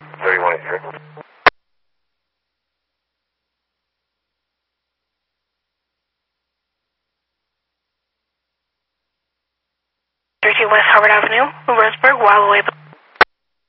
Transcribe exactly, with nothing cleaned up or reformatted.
thirty-one eighty-three. thirty-two West Harvard Avenue, Lewisburg, Wildaway.